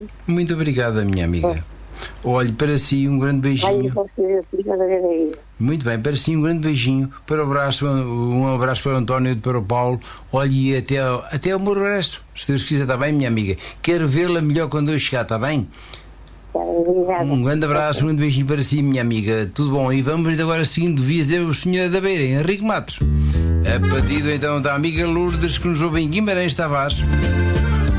Muito obrigada, minha amiga. Olhe, para si um grande beijinho. Muito bem, para si um grande beijinho. Para o abraço, um abraço para o António e para o Paulo. Olhe, e até o meu regresso. Se Deus quiser, está bem, minha amiga? Quero vê-la melhor quando eu chegar, está bem? Um grande abraço, um grande beijinho para si, minha amiga. Tudo bom? E vamos agora seguindo Viseu, o Senhor da Beira, Henrique Matos. A pedido então da amiga Lourdes, que nos ouve em Guimarães Tavares.